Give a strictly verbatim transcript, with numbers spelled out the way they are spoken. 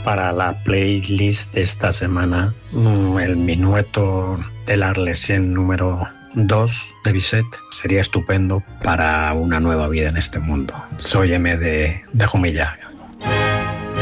para la playlist de esta semana el minueto de l'Arlésienne número dos de Bizet. Sería estupendo para una nueva vida en este mundo. Soy M de, de Jumilla.